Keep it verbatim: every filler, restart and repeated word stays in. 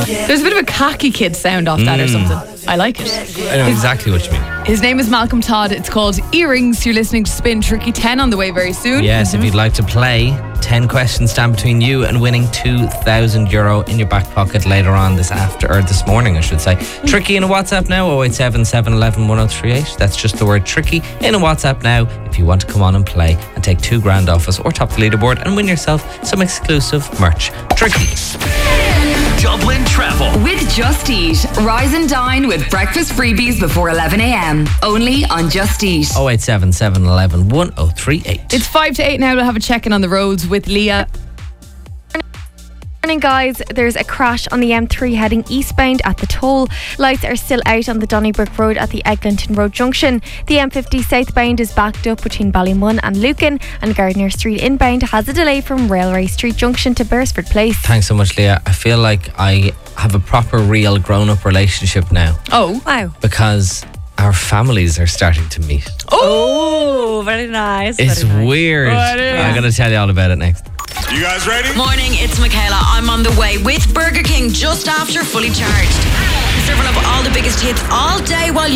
There's a bit of a cocky kid sound off that mm. or something. I like it. I know exactly what you mean. His name is Malcolm Todd. It's called Earrings. You're listening to Spin Tricky ten on the way very soon. Yes, mm-hmm. If you'd like to play, ten questions stand between you and winning two thousand euro in your back pocket later on this after, or this morning I should say. Mm. Tricky in a WhatsApp now, oh eight seven, seven one one, one oh three eight. That's just the word tricky in a WhatsApp now if you want to come on and play and take two grand off us or top the leaderboard and win yourself some exclusive merch. Tricky. Dublin Travel with Just Eat. Rise and dine with breakfast freebies before eleven a.m. Only on Just Eat. oh eight seven, seven one one, one oh three eight. It's five to eight now. We'll have a check-in on the roads with Leah. Morning guys, there's a crash on the M three heading eastbound at the toll. Lights are still out on the Donnybrook Road at the Eglinton Road junction. The M fifty southbound is backed up between Ballymun and Lucan, and Gardner Street inbound has a delay from Railway Street junction to Beresford Place. Thanks so much, Leah. I feel like I have a proper real grown-up relationship now. Oh, wow. Because our families are starting to meet. Oh, very nice. It's very nice. weird. Oh, yeah. I'm going to tell you all about it next. You guys ready? Morning, it's Michaela. I'm on the way with Burger King just after Fully Charged. Serving up all the biggest hits all day while you